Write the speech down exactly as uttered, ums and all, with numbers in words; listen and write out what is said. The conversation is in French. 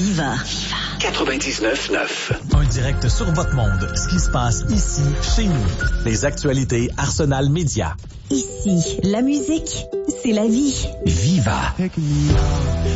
Viva. quatre-vingt-dix-neuf neuf. Un direct sur votre monde. Ce qui se passe ici, chez nous. Les actualités Arsenal Média. Ici, la musique, c'est la vie. Viva.